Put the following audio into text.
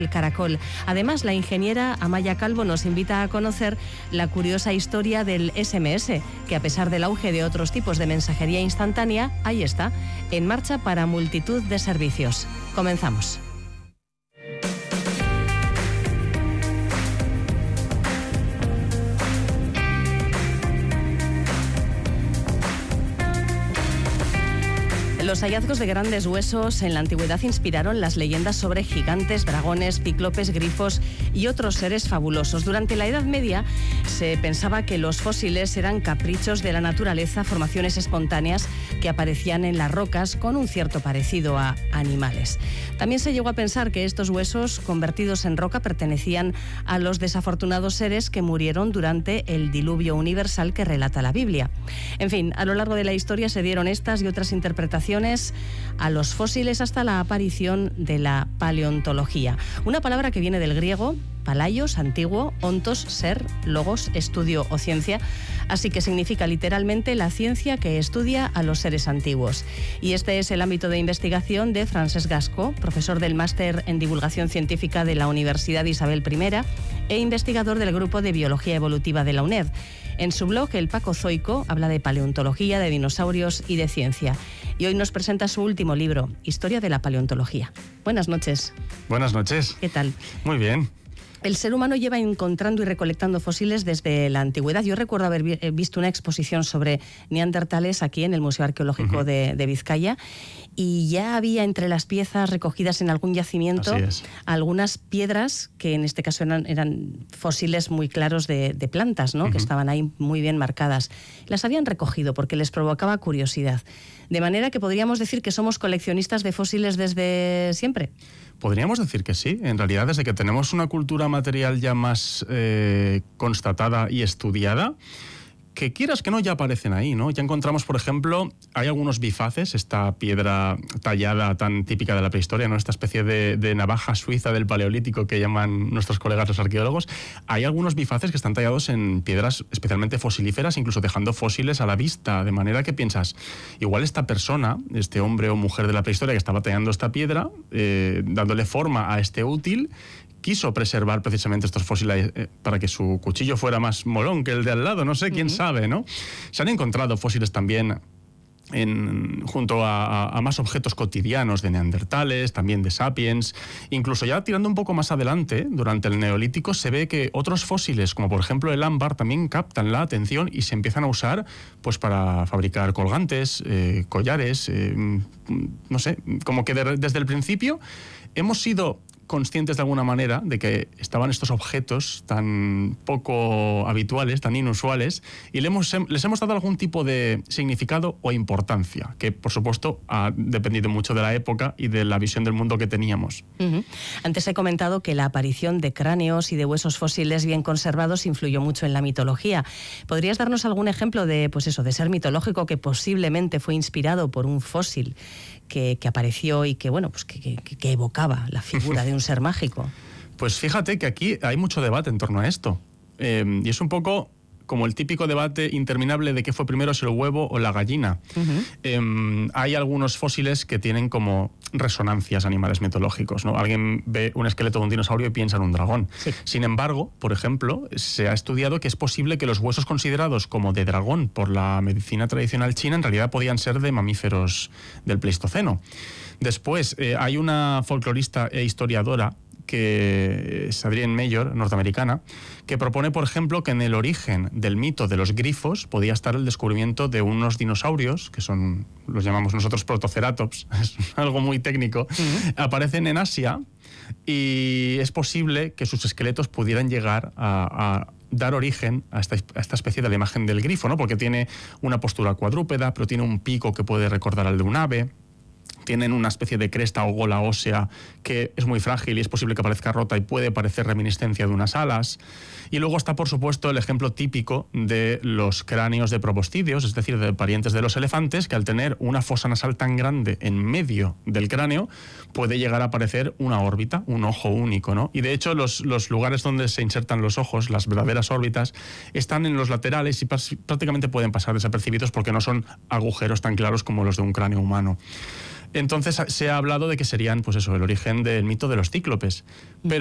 El caracol. Además, la ingeniera Amaya Calvo nos invita a conocer la curiosa historia del SMS, que a pesar del auge de otros tipos de mensajería instantánea, ahí está, en marcha para multitud de servicios. Comenzamos. Los hallazgos de grandes huesos en la antigüedad inspiraron las leyendas sobre gigantes, dragones, cíclopes, grifos y otros seres fabulosos. Durante la Edad Media se pensaba que los fósiles eran caprichos de la naturaleza, formaciones espontáneas que aparecían en las rocas con un cierto parecido a animales. También se llegó a pensar que estos huesos convertidos en roca pertenecían a los desafortunados seres que murieron durante el diluvio universal que relata la Biblia. En fin, a lo largo de la historia se dieron estas y otras interpretaciones a los fósiles hasta la aparición de la paleontología. Una palabra que viene del griego, palaios, antiguo, ontos, ser, logos, estudio o ciencia, así que significa literalmente la ciencia que estudia a los seres antiguos. Y este es el ámbito de investigación de Francesc Gasco, profesor del Máster en Divulgación Científica de la Universidad Isabel I e investigador del Grupo de Biología Evolutiva de la UNED. En su blog, El Pacozoico, habla de paleontología, de dinosaurios y de ciencia. Y hoy nos presenta su último libro, Historia de la Paleontología. Buenas noches. Buenas noches. ¿Qué tal? Muy bien. El ser humano lleva encontrando y recolectando fósiles desde la antigüedad. Yo recuerdo haber visto una exposición sobre neandertales aquí en el Museo Arqueológico de Vizcaya, y ya había entre las piezas recogidas en algún yacimiento algunas piedras que en este caso eran fósiles muy claros de plantas, ¿no? Que estaban ahí muy bien marcadas. Las habían recogido porque les provocaba curiosidad. De manera que podríamos decir que somos coleccionistas de fósiles desde siempre. Podríamos decir que sí. En realidad, desde que tenemos una cultura material ya más constatada y estudiada, que quieras que no, ya aparecen ahí, ¿no? Ya encontramos, por ejemplo, hay algunos bifaces, esta piedra tallada tan típica de la prehistoria, ¿no? Esta especie de navaja suiza del paleolítico que llaman nuestros colegas los arqueólogos. Hay algunos bifaces que están tallados en piedras especialmente fosilíferas, incluso dejando fósiles a la vista, de manera que piensas, igual esta persona, este hombre o mujer de la prehistoria que estaba tallando esta piedra, dándole forma a este útil, quiso preservar precisamente estos fósiles para que su cuchillo fuera más molón que el de al lado, no sé, quién sabe, ¿no? Se han encontrado fósiles también junto a más objetos cotidianos de neandertales, también de sapiens. Incluso ya tirando un poco más adelante, durante el Neolítico, se ve que otros fósiles, como por ejemplo el ámbar, también captan la atención y se empiezan a usar pues para fabricar colgantes, collares, no sé, como que desde el principio hemos sido conscientes de alguna manera de que estaban estos objetos tan poco habituales, tan inusuales, y les hemos dado algún tipo de significado o importancia, que por supuesto ha dependido mucho de la época y de la visión del mundo que teníamos. Antes he comentado que la aparición de cráneos y de huesos fósiles bien conservados influyó mucho en la mitología. ¿Podrías darnos algún ejemplo de ser mitológico que posiblemente fue inspirado por un fósil que apareció y que evocaba la figura de un ser mágico? Pues fíjate que aquí hay mucho debate en torno a esto. Y es un poco como el típico debate interminable de qué fue primero, si el huevo o la gallina. Hay algunos fósiles que tienen como resonancias animales mitológicos, ¿no? Alguien ve un esqueleto de un dinosaurio y piensa en un dragón. Sí. Sin embargo, por ejemplo, se ha estudiado que es posible que los huesos considerados como de dragón por la medicina tradicional china en realidad podían ser de mamíferos del Pleistoceno. Después, hay una folclorista e historiadora que es Adrienne Mayor, norteamericana, que propone, por ejemplo, que en el origen del mito de los grifos podía estar el descubrimiento de unos dinosaurios, que los llamamos nosotros protoceratops, es algo muy técnico, aparecen en Asia y es posible que sus esqueletos pudieran llegar a dar origen a esta especie de la imagen del grifo, ¿no? Porque tiene una postura cuadrúpeda, pero tiene un pico que puede recordar al de un ave. Tienen una especie de cresta o gola ósea que es muy frágil y es posible que parezca rota y puede parecer reminiscencia de unas alas. Y luego está, por supuesto, el ejemplo típico de los cráneos de proboscideos, es decir, de parientes de los elefantes, que al tener una fosa nasal tan grande en medio del cráneo puede llegar a aparecer una órbita, un ojo único, ¿no? Y de hecho los lugares donde se insertan los ojos, las verdaderas órbitas, están en los laterales y prácticamente pueden pasar desapercibidos porque no son agujeros tan claros como los de un cráneo humano. Entonces se ha hablado de que serían, pues eso, el origen del mito de los cíclopes. Pero